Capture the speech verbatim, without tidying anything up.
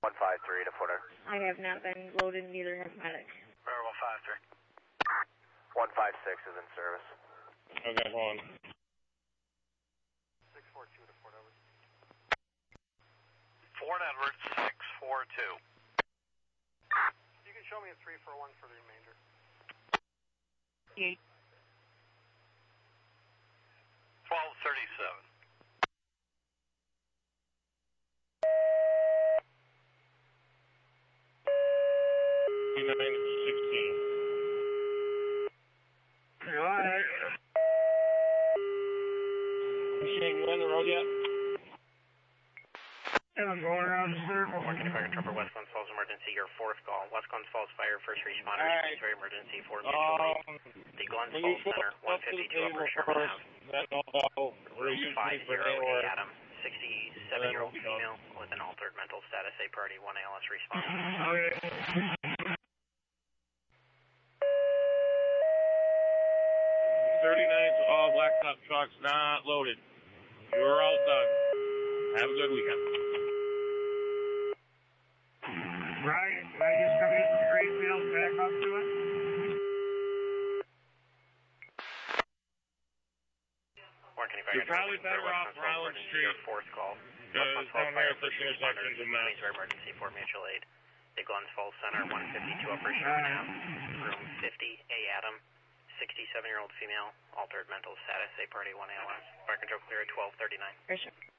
one five three to footer. I have not been loaded, neither has medic. Fire one five three. one five six is in service. Okay, hold on. six four two to Fort Edward. Fort Edward, six four two. You can show me a three four one for the remainder. Eight. twelve thirty-seven. nine sixteen. Alright. Machine, you on the road yet? And I'm going around the circle. Working Fire Trooper, West Glens Falls emergency, your fourth call. West Glens Falls Fire, first responders, Alright. very emergency, for mutual aid. Um, The Glens when you Falls Center, go up to the one fifty-two Upper table Sherman first, Ave. then I'll Room usually five bring zero, it or- A Adam, sixty-seven-year-old And then we'll female with an altered mental status, a party, one A L S response. thirty-nine to all blacktop trucks not loaded. You're all done. Have a good weekend. Right, I just come in from Greenfield, back up to it. Working You're probably better off Rollins Street. Your fourth call. Because down there at this intersection is a mess. Very emergency, for mutual aid. The Glens Falls Center, one fifty-two Upper Sherman Ave. Room fifty, A Adam, sixty-seven-year-old female, altered mental status, a party, one A L S. Fire control clear at twelve thirty-nine. For sure.